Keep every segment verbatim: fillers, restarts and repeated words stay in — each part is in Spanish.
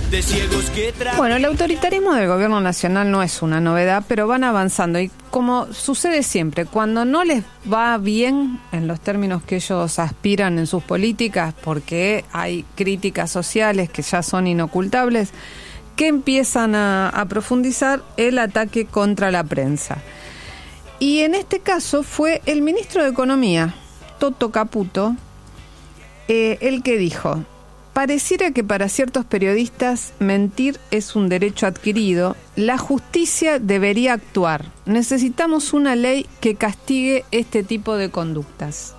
de ciegos que tra- Bueno, el autoritarismo del gobierno nacional no es una novedad, pero van avanzando y como sucede siempre, cuando no les va bien en los términos que ellos aspiran en sus políticas, porque hay críticas sociales que ya son inocultables, que empiezan a, a profundizar el ataque contra la prensa. Y en este caso fue el ministro de Economía, Toto Caputo, eh, el que dijo: pareciera que para ciertos periodistas mentir es un derecho adquirido. La justicia debería actuar. Necesitamos una ley que castigue este tipo de conductas,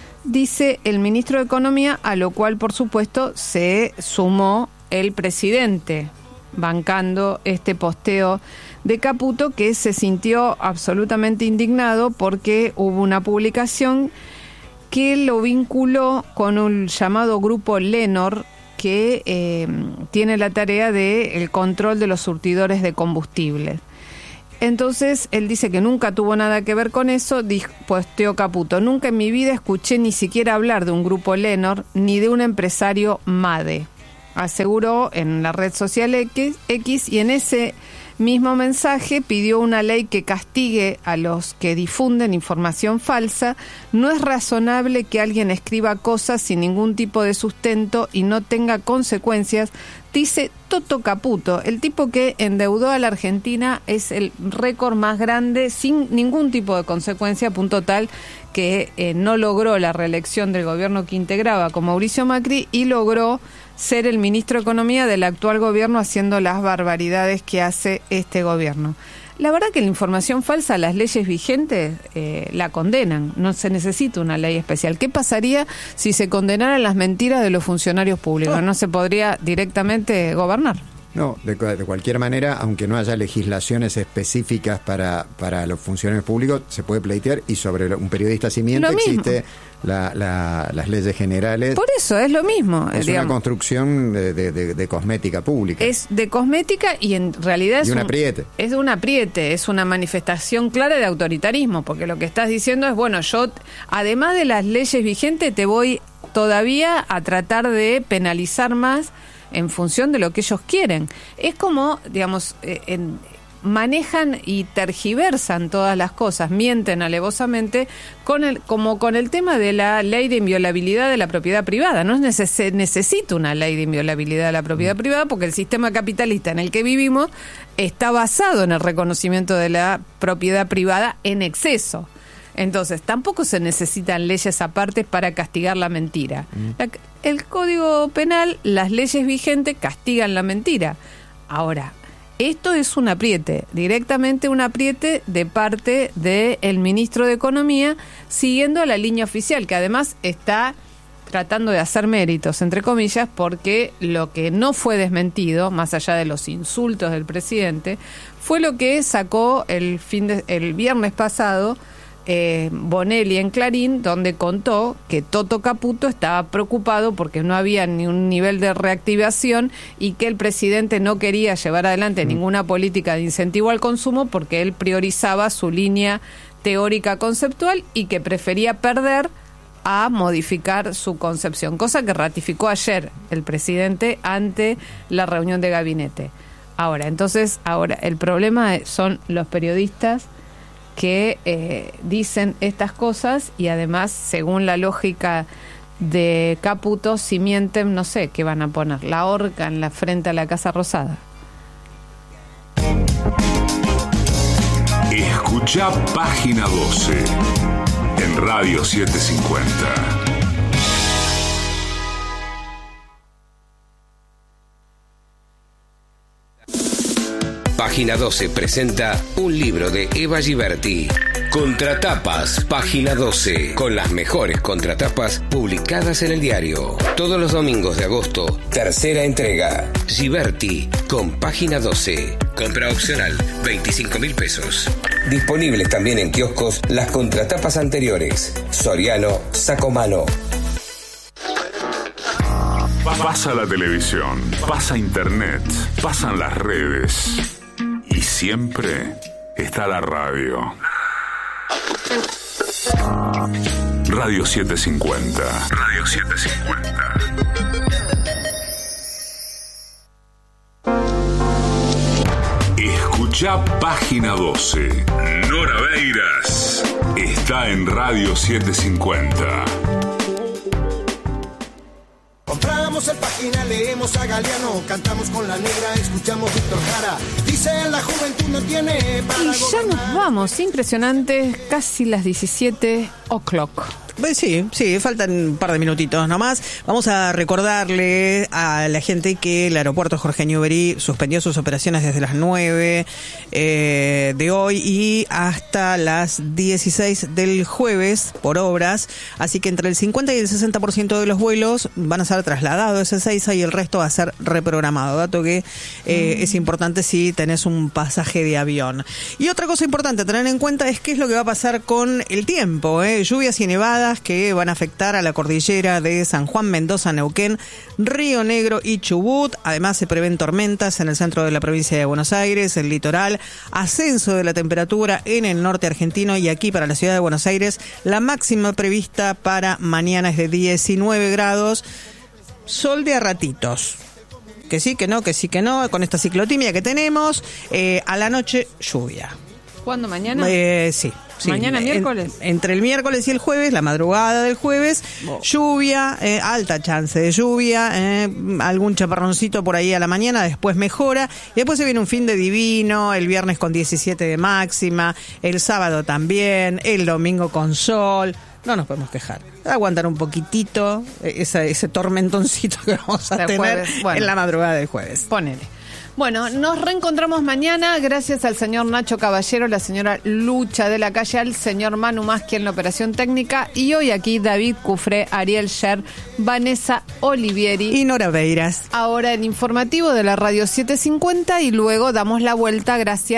dice el ministro de Economía, a lo cual, por supuesto, se sumó el presidente, bancando este posteo de Caputo, que se sintió absolutamente indignado porque hubo una publicación que lo vinculó con un llamado grupo Lenor, que eh, tiene la tarea de el control de los surtidores de combustibles. Entonces, él dice que nunca tuvo nada que ver con eso, dijo, posteó Caputo: nunca en mi vida escuché ni siquiera hablar de un grupo Lenor ni de un empresario MADE, aseguró en la red social X, X y en ese mismo mensaje pidió una ley que castigue a los que difunden información falsa. No es razonable que alguien escriba cosas sin ningún tipo de sustento y no tenga consecuencias, dice Toto Caputo, el tipo que endeudó a la Argentina. Es el récord más grande sin ningún tipo de consecuencia, punto tal que eh, no logró la reelección del gobierno que integraba con Mauricio Macri y logró ser el ministro de Economía del actual gobierno, haciendo las barbaridades que hace este gobierno. La verdad que la información falsa, las leyes vigentes eh, la condenan, no se necesita una ley especial. ¿Qué pasaría si se condenaran las mentiras de los funcionarios públicos? Oh. ¿No se podría directamente gobernar? No, de, de cualquier manera, aunque no haya legislaciones específicas para, para los funcionarios públicos, se puede pleitear, y sobre un periodista si miente existe la, la, las leyes generales. Por eso es lo mismo. Es digamos, una construcción de, de, de, de cosmética pública. Es de cosmética y en realidad es y un un apriete. Es un apriete, es una manifestación clara de autoritarismo, porque lo que estás diciendo es, bueno, yo, además de las leyes vigentes, te voy todavía a tratar de penalizar más en función de lo que ellos quieren. Es como, digamos, eh, en, manejan y tergiversan todas las cosas, mienten alevosamente, con el, como con el tema de la ley de inviolabilidad de la propiedad privada. No es neces- necesita una ley de inviolabilidad de la propiedad mm. privada, porque el sistema capitalista en el que vivimos está basado en el reconocimiento de la propiedad privada en exceso. Entonces, tampoco se necesitan leyes aparte para castigar la mentira. Mm. La, el Código Penal, las leyes vigentes castigan la mentira. Ahora, esto es un apriete, directamente un apriete de parte del ministro de Economía, siguiendo la línea oficial, que además está tratando de hacer méritos, entre comillas, porque lo que no fue desmentido, más allá de los insultos del presidente, fue lo que sacó el, fin de, el viernes pasado Eh, Bonelli en Clarín, donde contó que Toto Caputo estaba preocupado porque no había ni un nivel de reactivación y que el presidente no quería llevar adelante mm. ninguna política de incentivo al consumo porque él priorizaba su línea teórica conceptual y que prefería perder a modificar su concepción, cosa que ratificó ayer el presidente ante la reunión de gabinete. Ahora, entonces, ahora el problema son los periodistas que eh, dicen estas cosas y además, según la lógica de Caputo, si mienten, no sé qué van a poner, la horca en la frente a la Casa Rosada. Escucha Página doce en Radio setecientos cincuenta. Página doce presenta un libro de Eva Giberti. Contratapas, Página doce, con las mejores contratapas publicadas en el diario. Todos los domingos de agosto, tercera entrega. Giberti, con Página doce. Compra opcional, veinticinco mil pesos. Disponibles también en kioscos las contratapas anteriores. Soriano, Sacomano. Pasa la televisión, pasa internet, pasan las redes. Y siempre está la radio. Radio setecientos cincuenta. Radio setecientos cincuenta. Escuchá Página doce. Nora Beiras está en Radio setecientos cincuenta. Compramos el Página, leemos a Galeano, cantamos con la negra, escuchamos Víctor Jara. Dicen la juventud no tiene para Y ya gobernar. nos vamos, impresionante, casi las diecisiete o'clock. Pues sí, sí, faltan un par de minutitos nomás. Vamos a recordarle a la gente que el aeropuerto Jorge Newbery suspendió sus operaciones desde las nueve eh, de hoy y hasta las dieciséis del jueves por obras. Así que entre el cincuenta y el sesenta por ciento de los vuelos van a ser trasladados a ese Ezeiza y el resto va a ser reprogramado. Dato que eh, mm. es importante si tenés un pasaje de avión. Y otra cosa importante a tener en cuenta es qué es lo que va a pasar con el tiempo. ¿eh? Lluvias y nevadas que van a afectar a la cordillera de San Juan, Mendoza, Neuquén, Río Negro y Chubut. Además se prevén tormentas en el centro de la provincia de Buenos Aires, el litoral, ascenso de la temperatura en el norte argentino y aquí para la ciudad de Buenos Aires la máxima prevista para mañana es de diecinueve grados, sol de a ratitos. Que sí, que no, que sí, que no, con esta ciclotimia que tenemos, eh, a la noche lluvia. ¿Cuándo? ¿Mañana? Eh, sí. Sí, ¿Mañana miércoles? En, entre el miércoles y el jueves, la madrugada del jueves, oh. lluvia, eh, alta chance de lluvia, eh, algún chaparroncito por ahí a la mañana, después mejora, y después se viene un fin de divino, el viernes con diecisiete de máxima, el sábado también, el domingo con sol. No nos podemos quejar. Aguantar un poquitito esa, ese tormentoncito que vamos a de tener jueves, bueno, en la madrugada del jueves. Ponele. Bueno, nos reencontramos mañana gracias al señor Nacho Caballero, la señora Lucha de la Calle, al señor Manu Masqui en la operación técnica y hoy aquí David Cufré, Ariel Sher, Vanessa Olivieri y Nora Beiras. Ahora el informativo de la Radio setecientos cincuenta y luego damos la vuelta gracias